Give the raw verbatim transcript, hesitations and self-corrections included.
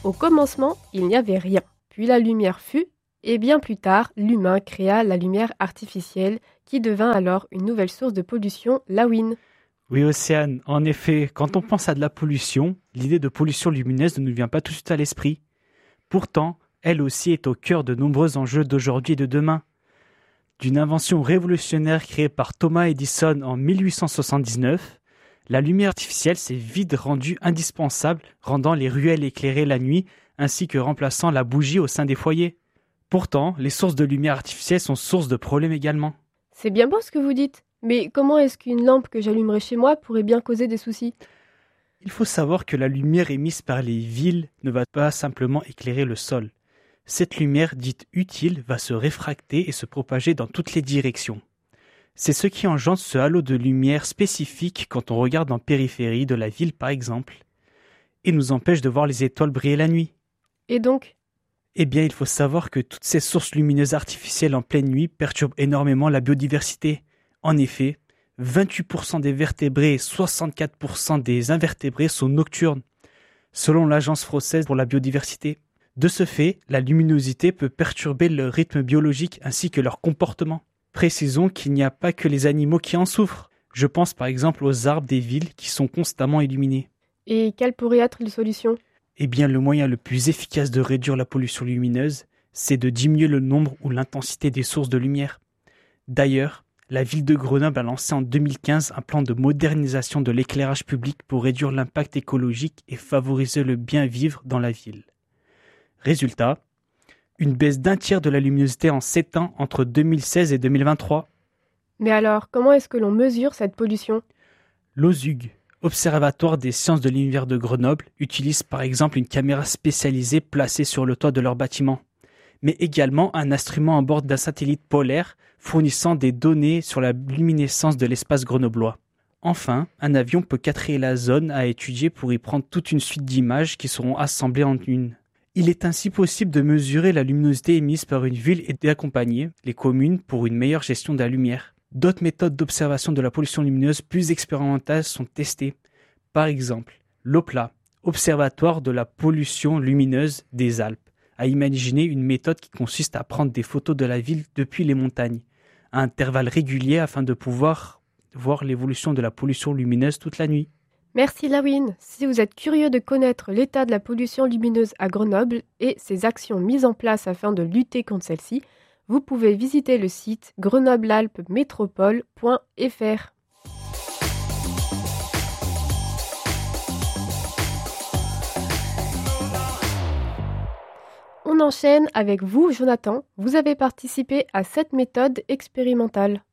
Au commencement, il n'y avait rien. Puis la lumière fut, et bien plus tard, l'humain créa la lumière artificielle qui devint alors une nouvelle source de pollution, la wind. Oui, Océane, en effet, quand on pense à de la pollution, l'idée de pollution lumineuse ne nous vient pas tout de suite à l'esprit. Pourtant, elle aussi est au cœur de nombreux enjeux d'aujourd'hui et de demain. D'une invention révolutionnaire créée par Thomas Edison en mille huit cent soixante-dix-neuf, la lumière artificielle s'est vite rendue indispensable, rendant les ruelles éclairées la nuit, ainsi que remplaçant la bougie au sein des foyers. Pourtant, les sources de lumière artificielle sont source de problèmes également. C'est bien beau ce que vous dites, mais comment est-ce qu'une lampe que j'allumerais chez moi pourrait bien causer des soucis ? Il faut savoir que la lumière émise par les villes ne va pas simplement éclairer le sol. Cette lumière dite utile va se réfracter et se propager dans toutes les directions. C'est ce qui engendre ce halo de lumière spécifique quand on regarde en périphérie de la ville par exemple, et nous empêche de voir les étoiles briller la nuit. Et donc ? Eh bien, il faut savoir que toutes ces sources lumineuses artificielles en pleine nuit perturbent énormément la biodiversité. En effet, vingt-huit pour cent des vertébrés et soixante-quatre pour cent des invertébrés sont nocturnes, selon l'Agence française pour la biodiversité. De ce fait, la luminosité peut perturber leur rythme biologique ainsi que leur comportement. Précisons qu'il n'y a pas que les animaux qui en souffrent. Je pense par exemple aux arbres des villes qui sont constamment illuminés. Et quelles pourraient être les solutions ? Eh bien, le moyen le plus efficace de réduire la pollution lumineuse, c'est de diminuer le nombre ou l'intensité des sources de lumière. D'ailleurs, la ville de Grenoble a lancé en deux mille quinze un plan de modernisation de l'éclairage public pour réduire l'impact écologique et favoriser le bien vivre dans la ville. Résultat, une baisse d'un tiers de la luminosité en sept ans entre deux mille seize et deux mille vingt-trois. Mais alors, comment est-ce que l'on mesure cette pollution ? L'O S U G, Observatoire des sciences de l'univers de Grenoble, utilise par exemple une caméra spécialisée placée sur le toit de leur bâtiment, mais également un instrument à bord d'un satellite polaire fournissant des données sur la luminescence de l'espace grenoblois. Enfin, un avion peut quadriller la zone à étudier pour y prendre toute une suite d'images qui seront assemblées en une. Il est ainsi possible de mesurer la luminosité émise par une ville et d'accompagner les communes pour une meilleure gestion de la lumière. D'autres méthodes d'observation de la pollution lumineuse plus expérimentales sont testées. Par exemple, l'O P L A, Observatoire de la pollution lumineuse des Alpes, a imaginé une méthode qui consiste à prendre des photos de la ville depuis les montagnes, à intervalles réguliers afin de pouvoir voir l'évolution de la pollution lumineuse toute la nuit. Merci Lawine. Si vous êtes curieux de connaître l'état de la pollution lumineuse à Grenoble et ses actions mises en place afin de lutter contre celle-ci, vous pouvez visiter le site grenoble alpes métropole point f r. On enchaîne avec vous, Jonathan. Vous avez participé à cette méthode expérimentale.